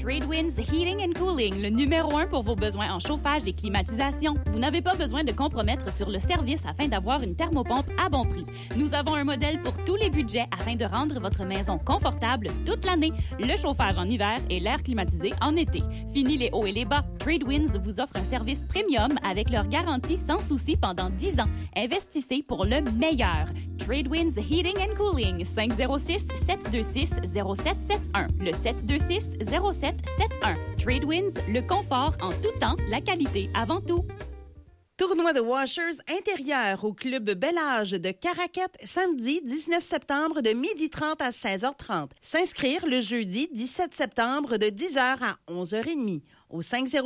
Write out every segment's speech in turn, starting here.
Tradewinds Heating and Cooling, le numéro 1 pour vos besoins en chauffage et climatisation. Vous n'avez pas besoin de compromettre sur le service afin d'avoir une thermopompe à bon prix. Nous avons un modèle pour tous les budgets afin de rendre votre maison confortable toute l'année. Le chauffage en hiver et l'air climatisé en été. Fini les hauts et les bas. Tradewinds vous offre un service premium avec leur garantie sans souci pendant 10 ans. Investissez pour le meilleur. Tradewinds Heating and Cooling, 506-726-0771. Le 726-0771. Tradewinds, le confort en tout temps, la qualité avant tout. Tournoi de washers intérieur au club Bel Âge de Caraquette, samedi 19 septembre de 12h30 à 16h30. S'inscrire le jeudi 17 septembre de 10h à 11h30 au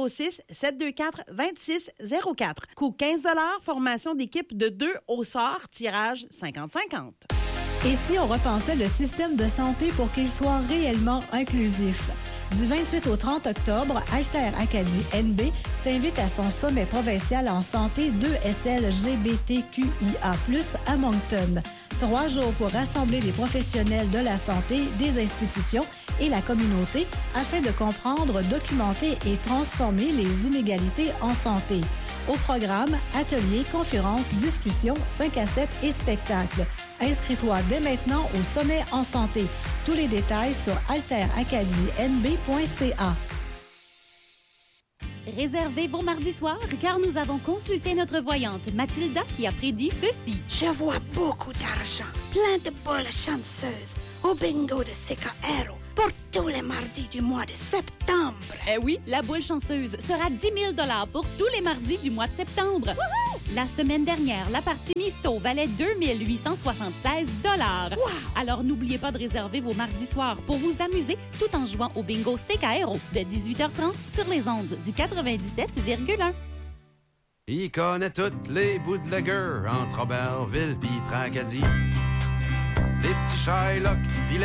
506-724-2604. Coût 15 $, formation d'équipe de 2 au sort, tirage 50-50. Et si on repensait le système de santé pour qu'il soit réellement inclusif? Du 28 au 30 octobre, Alter Acadie NB t'invite à son sommet provincial en santé 2SLGBTQIA+, à Moncton. 3 jours pour rassembler les professionnels de la santé, des institutions et la communauté afin de comprendre, documenter et transformer les inégalités en santé. Au programme, ateliers, conférences, discussions, 5 à 7 et spectacles. Inscris-toi dès maintenant au Sommet en santé. Tous les détails sur alteracadienb.ca. Réservez vos mardis soirs car nous avons consulté notre voyante Mathilda qui a prédit ceci. Je vois beaucoup d'argent, plein de boules chanceuses au bingo de Secaero pour tous les mardis du mois de septembre. Eh oui, la boule chanceuse sera 10 000 $ pour tous les mardis du mois de septembre. Wouhou! La semaine dernière, la partie Misto valait 2 876 $. Wow! Alors n'oubliez pas de réserver vos mardis soirs pour vous amuser tout en jouant au bingo CKRO de 18h30 sur les ondes du 97,1. Il connaît toutes les bootleggers entre Auberville pis Tracadie. Les petits Shylock pis